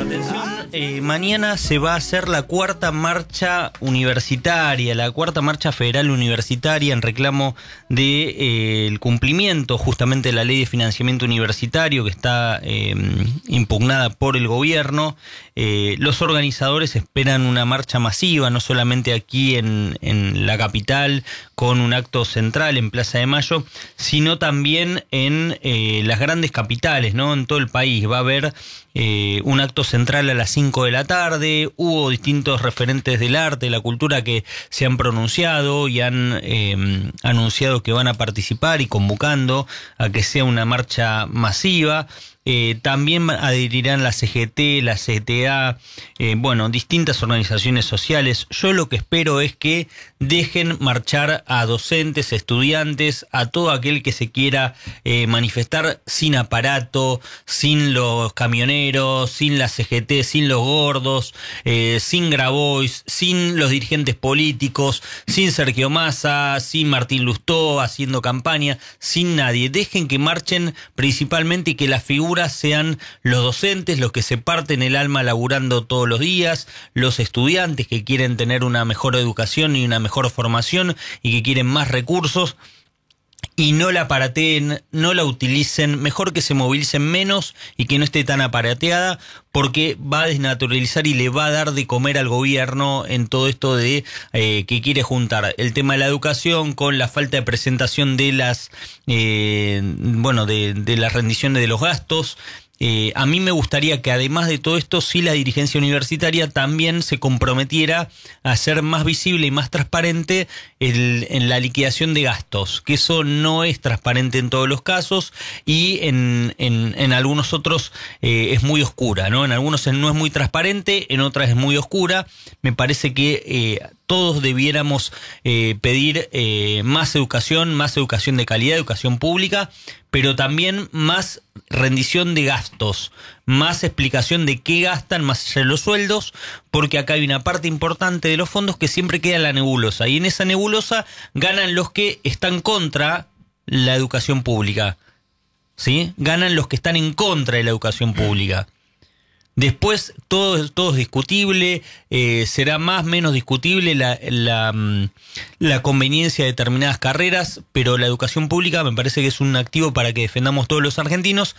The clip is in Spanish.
Mañana se va a hacer la cuarta marcha universitaria, la cuarta marcha federal universitaria en reclamo de el cumplimiento justamente de la ley de financiamiento universitario que está impugnada por el gobierno. Los organizadores esperan una marcha masiva, no solamente aquí en la capital con un acto central en Plaza de Mayo, sino también en las grandes capitales, ¿no? En todo el país va a haber un acto central a las 5 de la tarde. Hubo distintos referentes del arte, de la cultura que se han pronunciado y han anunciado que van a participar y convocando a que sea una marcha masiva. También adherirán la CGT, la CTA, distintas organizaciones sociales. Yo lo que espero es que dejen marchar a docentes, estudiantes, a todo aquel que se quiera manifestar sin aparato, sin los camioneros, sin la CGT, sin los gordos, sin Grabois, sin los dirigentes políticos, sin Sergio Massa, sin Martín Lustó haciendo campaña, sin nadie. Dejen que marchen principalmente y que las figuras sean los docentes, los que se parten el alma laburando todos los días, los estudiantes que quieren tener una mejor educación y una mejor formación y que quieren más recursos. Y no la aparateen, no la utilicen, mejor que se movilicen menos y que no esté tan aparateada, porque va a desnaturalizar y le va a dar de comer al gobierno en todo esto de que quiere juntar el tema de la educación con la falta de presentación de las de las rendiciones de los gastos. A mí me gustaría que además de todo esto, sí la dirigencia universitaria también se comprometiera a ser más visible y más transparente en la liquidación de gastos, que eso no es transparente en todos los casos y en algunos otros es muy oscura, ¿no? En algunos no es muy transparente, en otras es muy oscura. Me parece que todos debiéramos pedir más educación de calidad, educación pública, pero también más rendición de gastos, más explicación de qué gastan más allá de los sueldos, porque acá hay una parte importante de los fondos que siempre queda en la nebulosa, y en esa nebulosa ganan los que están contra la educación pública, ¿sí? Ganan los que están en contra de la educación pública. Después todo es discutible, será más menos discutible la conveniencia de determinadas carreras, pero la educación pública me parece que es un activo para que defendamos todos los argentinos